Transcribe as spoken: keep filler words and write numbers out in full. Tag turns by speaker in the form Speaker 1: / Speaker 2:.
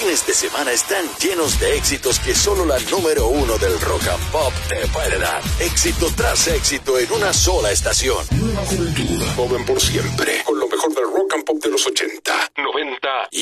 Speaker 1: fines de semana están llenos de éxitos que solo la número uno del rock and pop te puede dar. Éxito tras éxito en una sola estación.
Speaker 2: Nueva juventud, joven por siempre, con lo mejor del rock and pop de los ochenta, noventa y